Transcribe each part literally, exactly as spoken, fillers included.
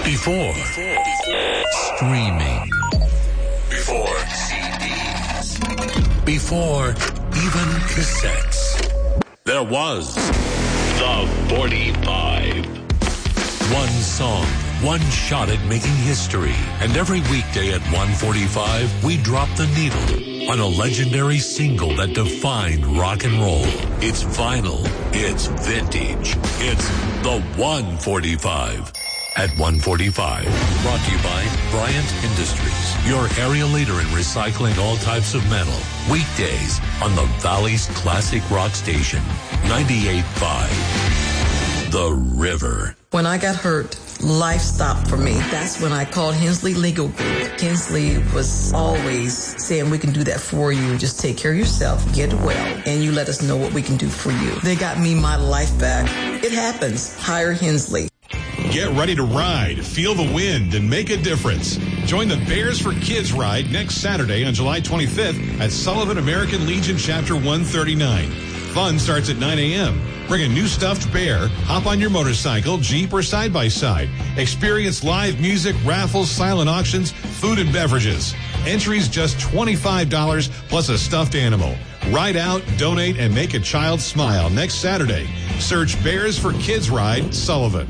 Before, Before. streaming. Before C Ds. Before even cassettes. There was the forty-five. One song, one shot at making history. And every weekday at one forty-five, we drop the needle on a legendary single that defined rock and roll. It's vinyl. It's vintage. It's the one forty-five. At one forty-five, brought to you by Bryant Industries, your area leader in recycling all types of metal. Weekdays on the Valley's classic rock station, ninety-eight point five. The River. When I got hurt, life stopped for me. That's when I called Hensley Legal Group. Hensley was always saying, we can do that for you. Just take care of yourself, get well, and you let us know what we can do for you. They got me my life back. It happens. Hire Hensley. Get ready to ride, feel the wind, and make a difference. Join the Bears for Kids ride next Saturday on July twenty-fifth at Sullivan American Legion Chapter one thirty-nine. Fun starts at nine a.m. Bring a new stuffed bear, hop on your motorcycle, Jeep, or side-by-side. Experience live music, raffles, silent auctions, food and beverages. Entries just twenty-five dollars plus a stuffed animal. Ride out, donate, and make a child smile next Saturday. Search Bears for Kids Ride, Sullivan.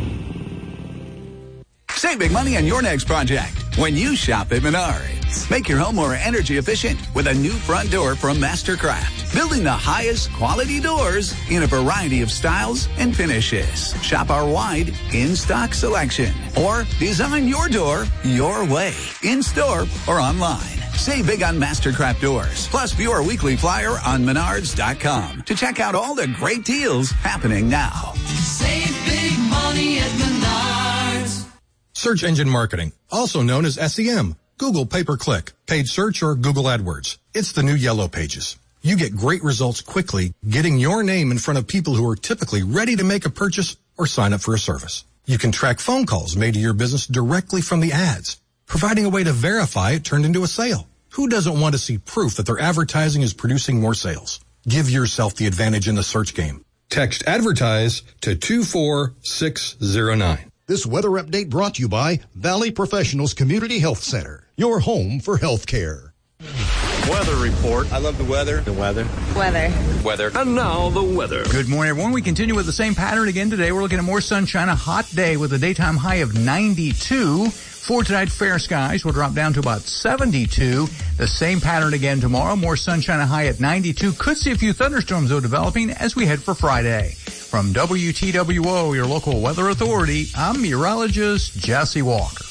Save big money on your next project when you shop at Menards. Make your home more energy efficient with a new front door from Mastercraft. Building the highest quality doors in a variety of styles and finishes. Shop our wide in-stock selection. Or design your door your way, in-store or online. Save big on Mastercraft doors. Plus, view our weekly flyer on menards dot com to check out all the great deals happening now. Save big money at Menards. Search engine marketing, also known as S E M, Google pay-per-click, paid search, or Google AdWords. It's the new Yellow Pages. You get great results quickly, getting your name in front of people who are typically ready to make a purchase or sign up for a service. You can track phone calls made to your business directly from the ads, providing a way to verify it turned into a sale. Who doesn't want to see proof that their advertising is producing more sales? Give yourself the advantage in the search game. Text ADVERTISE to two four six zero nine. This weather update brought to you by Valley Professionals Community Health Center, your home for health care. Weather report. I love the weather. The weather. Weather. Weather. And now the weather. Good morning, everyone. We continue with the same pattern again today. We're looking at more sunshine, a hot day with a daytime high of ninety-two. For tonight, fair skies will drop down to about seventy-two. The same pattern again tomorrow. More sunshine, a high at ninety-two. Could see a few thunderstorms, though, developing as we head for Friday. From W T W O, your local weather authority, I'm meteorologist Jesse Walker.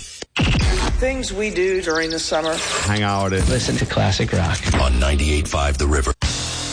Things we do during the summer. Hang out and listen to classic rock. On ninety-eight point five The River.